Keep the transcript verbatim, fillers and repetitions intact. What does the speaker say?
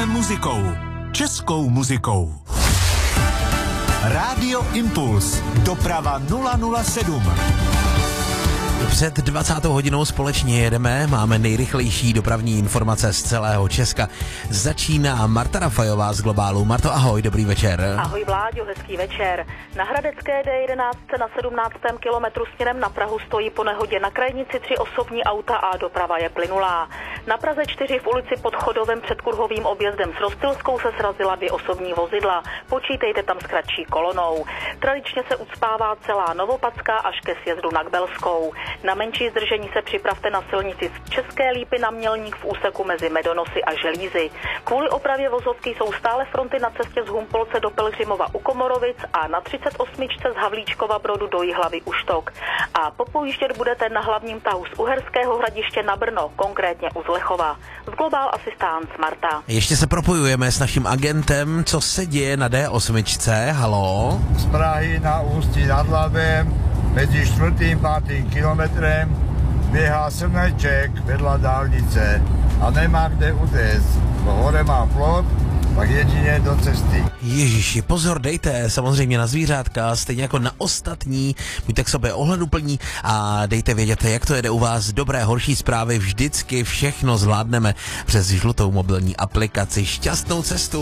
Proudíme muzikou. Českou muzikou. Rádio Impuls. Doprava nula nula sedm. Před dvacátou hodinou společně jedeme, máme nejrychlejší dopravní informace z celého Česka. Začíná Marta Rafajová z Globálu. Marto, ahoj, dobrý večer. Ahoj Vláďo, hezký večer. Na Hradecké D jedenáct na sedmnáctém kilometru směrem na Prahu stojí po nehodě na krajnici tři osobní auta a doprava je plynulá. Na Praze čtyři v ulici pod Chodovem před Kurhovým objezdem s Rozptilskou se srazila dvě osobní vozidla. Počítejte tam s kratší kolonou. Tradičně se ucpává celá Novopadská až ke sjezdu na Kbelskou. Na menší zdržení se připravte na silnici z České Lípy na Mělník v úseku mezi Medonosy a Želízy. Kvůli opravě vozovky jsou stále fronty na cestě z Humpolce do Pelhřimova u Komorovic a na třicet osm z Havlíčkova Brodu do Jihlavy u Štok. A popojíždět budete na hlavním tahu z Uherského Hradiště na Brno, konkrétně u Zlechova. Z Global Assistance Marta. Ještě se propojujeme s naším agentem, co se děje na D osm. Haló? Z Prahy na Ústí nad Labem mezi čtvrtým a pátým kilometrem běhá srneček vedla dálnice a nemá kde utéct. Bo hore má plot, tak jedině do cesty. Ježiši, pozor dejte samozřejmě na zvířátka, stejně jako na ostatní, buďte k sobě ohleduplní a dejte vědět, jak to jede u vás. Dobré, horší zprávy, vždycky všechno zvládneme přes žlutou mobilní aplikaci. Šťastnou cestu.